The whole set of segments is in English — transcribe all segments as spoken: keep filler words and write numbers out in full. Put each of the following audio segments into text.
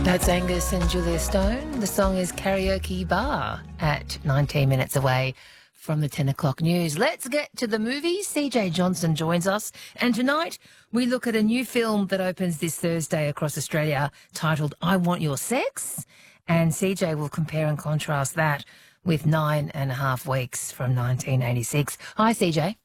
That's Angus and Julia Stone. The song is Karaoke Bar at nineteen minutes away from the ten o'clock news. Let's get to the movies. C J Johnson joins us. And tonight we look at a new film that opens this Thursday across Australia titled I Want Your Sex. And C J will compare and contrast that with Nine and a Half Weeks from nineteen eighty-six. Hi, C J.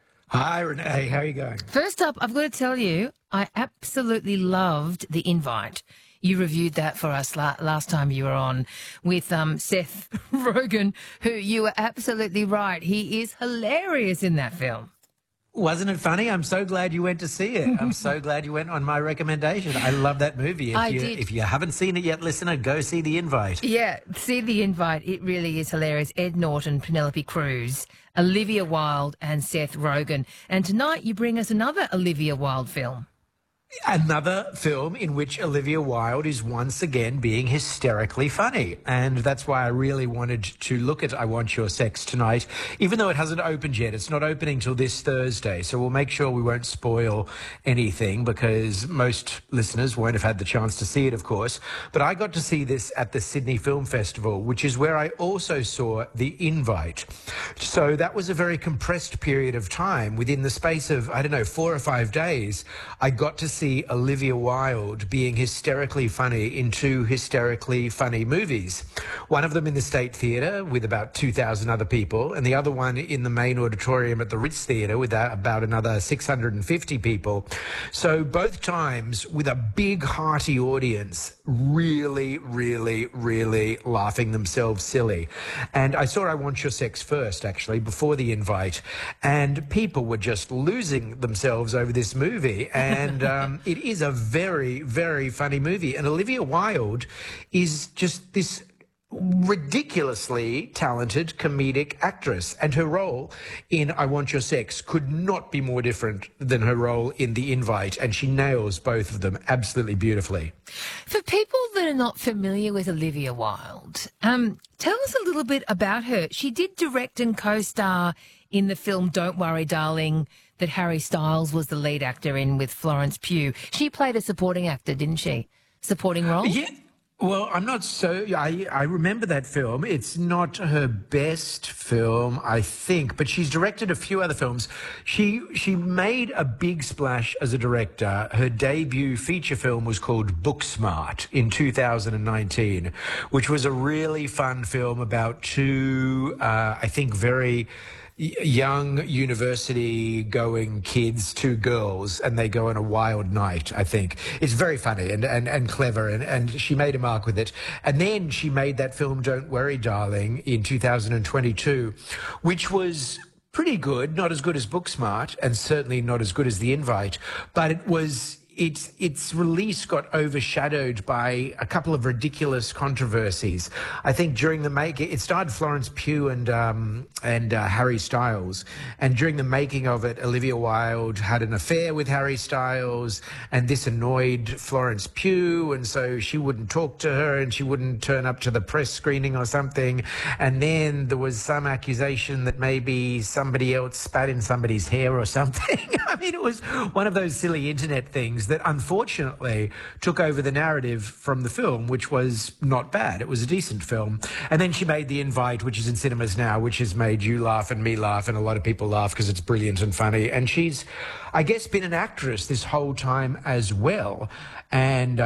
Hi, Renee. How are you going? First up, I've got to tell you, I absolutely loved The Invite. You reviewed that for us la- last time you were on with um, Seth Rogen, who you were absolutely right. He is hilarious in that film. Wasn't it funny? I'm so glad you went to see it. I'm so glad you went on my recommendation. I love that movie. If I you, did. If you haven't seen it yet, listener, go see The Invite. Yeah, see The Invite. It really is hilarious. Ed Norton, Penelope Cruz, Olivia Wilde and Seth Rogen. And tonight you bring us another Olivia Wilde film. Another film in which Olivia Wilde is once again being hysterically funny. And that's why I really wanted to look at I Want Your Sex tonight, even though it hasn't opened yet. It's not opening till this Thursday. So we'll make sure we won't spoil anything because most listeners won't have had the chance to see it, of course. But I got to see this at the Sydney Film Festival, which is where I also saw The Invite. So that was a very compressed period of time. Within the space of, I don't know, four or five days, I got to see see Olivia Wilde being hysterically funny in two hysterically funny movies. One of them in the State Theatre with about two thousand other people, and the other one in the main auditorium at the Ritz Theatre with about another six hundred fifty people. So both times with a big, hearty audience, really, really, really laughing themselves silly. And I saw I Want Your Sex first, actually, before The Invite, and people were just losing themselves over this movie. And um, it is a very, very funny movie. And Olivia Wilde is just this ridiculously talented comedic actress. And her role in I Want Your Sex could not be more different than her role in The Invite. And she nails both of them absolutely beautifully. For people that are not familiar with Olivia Wilde, um, tell us a little bit about her. She did direct and co-star in the film Don't Worry, Darling, that Harry Styles was the lead actor in with Florence Pugh. She played a supporting actor, didn't she? Supporting role? Yeah. Well, I'm not so... I, I remember that film. It's not her best film, I think, but she's directed a few other films. She she made a big splash as a director. Her debut feature film was called Booksmart in two thousand nineteen, which was a really fun film about two, uh, I think, very young university-going kids, two girls, and they go on a wild night, I think. It's very funny and, and, and clever, and, and she made a mark with it. And then she made that film Don't Worry, Darling in two thousand twenty-two, which was pretty good, not as good as Booksmart, and certainly not as good as The Invite, but it was... Its, its release got overshadowed by a couple of ridiculous controversies. I think during the making, it starred Florence Pugh and um, and uh, Harry Styles, and during the making of it, Olivia Wilde had an affair with Harry Styles, and this annoyed Florence Pugh, and so she wouldn't talk to her, and she wouldn't turn up to the press screening or something. And then there was some accusation that maybe somebody else spat in somebody's hair or something. I mean, it was one of those silly internet things that unfortunately took over the narrative from the film, which was not bad. It was a decent film. And then she made The Invite, which is in cinemas now, which has made you laugh and me laugh and a lot of people laugh because it's brilliant and funny. And she's, I guess, been an actress this whole time as well. And